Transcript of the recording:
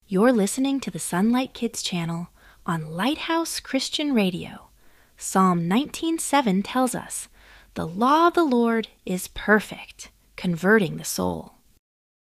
You're listening to the Sunlight Kids channel on Lighthouse Christian Radio. Psalm 19:7 tells us, "The law of the Lord is perfect, converting the soul."